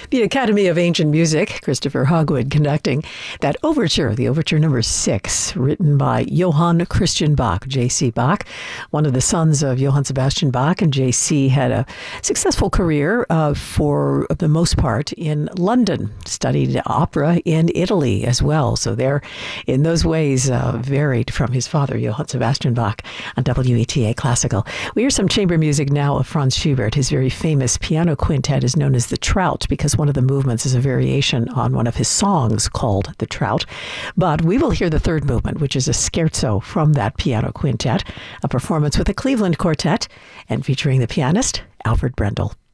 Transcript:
The Academy of Ancient Music, Christopher Hogwood conducting that overture, the overture number 6, written by Johann Christian Bach, J.C. Bach, one of the sons of Johann Sebastian Bach. And J.C. had a successful career for the most part in London, studied opera in Italy as well. So they're, in those ways, varied from his father, Johann Sebastian Bach, on WETA Classical. We hear some chamber music now of Franz Schubert. His very famous piano quintet is known as the Trout because one of the movements is a variation on one of his songs called the Trout. But we will hear the third movement, which is a scherzo from that piano quintet, a performance with the Cleveland Quartet and featuring the pianist Alfred Brendel.